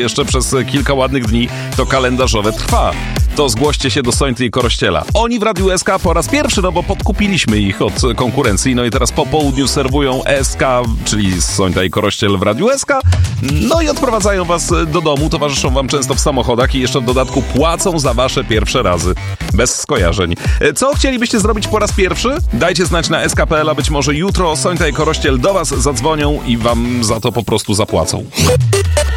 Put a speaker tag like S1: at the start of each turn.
S1: jeszcze przez kilka ładnych dni to kalendarzowe trwa. To zgłoście się do Sońty i Korościela. Oni w Radiu SK po raz pierwszy, no bo podkupiliśmy ich od konkurencji, no i teraz po południu serwują SK, czyli Sońta i Korościel w Radiu SK, no i odprowadzają was do domu, towarzyszą wam często w samochodach i jeszcze w dodatku płacą za wasze pierwsze razy. Bez skojarzeń. Co chcielibyście zrobić po raz pierwszy? Dajcie znać na sk.pl, a być może jutro Sońta i Korościel do was zadzwonią i wam za to po prostu zapłacą.